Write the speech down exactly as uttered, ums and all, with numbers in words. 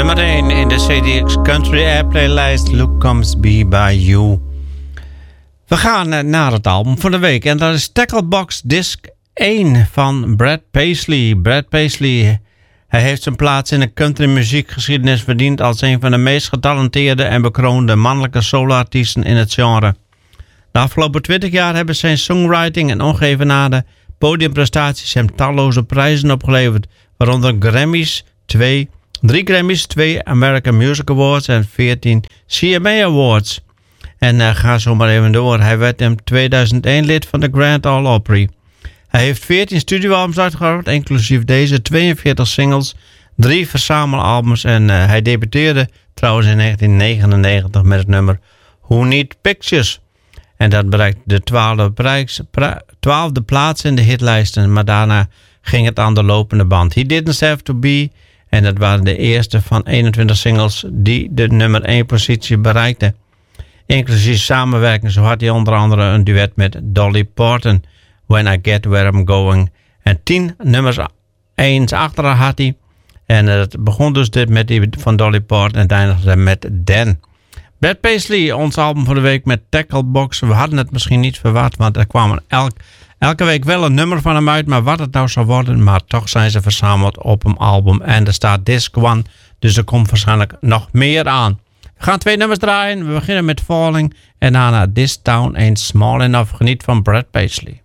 Nummer één in de C D X Country Airplay-lijst Look Comes Be By You. We gaan naar het album van de week en dat is Tacklebox Disc één van Brad Paisley. Brad Paisley, hij heeft zijn plaats in de country muziekgeschiedenis verdiend als een van de meest getalenteerde en bekroonde mannelijke soloartiesten in het genre. De afgelopen twintig jaar hebben zijn songwriting en ongeëvenaarde podiumprestaties hem talloze prijzen opgeleverd, waaronder Grammys, twee, drie Grammys, twee American Music Awards en veertien C M A Awards. En uh, ga zo maar even door. Hij werd in tweeduizend één lid van de Grand Ole Opry. Hij heeft veertien studioalbums uitgebracht, inclusief deze, tweeënveertig singles, drie verzamelalbums en uh, hij debuteerde trouwens in negentien negenennegentig met het nummer Who Need Pictures. En dat bereikt de twaalfde, prijs, pra, twaalfde plaats in de hitlijsten, maar daarna ging het aan de lopende band. He Didn't Have To Be, en dat waren de eerste van eenentwintig singles die de nummer één positie bereikten. Inclusief samenwerking, zo had hij onder andere een duet met Dolly Parton, When I Get Where I'm Going. En tien nummers eens achter haar had hij. En het begon dus dit met die van Dolly Parton en het eindigde met Dan. Brad Paisley, ons album voor de week met Tacklebox. We hadden het misschien niet verwacht, want er kwam elk, elke week wel een nummer van hem uit. Maar wat het nou zou worden, maar toch zijn ze verzameld op een album. En er staat Disc one, dus er komt waarschijnlijk nog meer aan. We gaan twee nummers draaien. We beginnen met Falling en daarna This Town Ain't Small Enough. Geniet van Brad Paisley.